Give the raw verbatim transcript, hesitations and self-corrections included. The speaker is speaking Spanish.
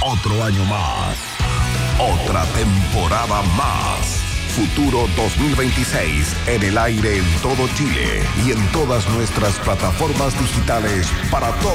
Otro año más. Otra temporada más. Futuro dos mil veintiséis en el aire en todo Chile y en todas nuestras plataformas digitales para todos.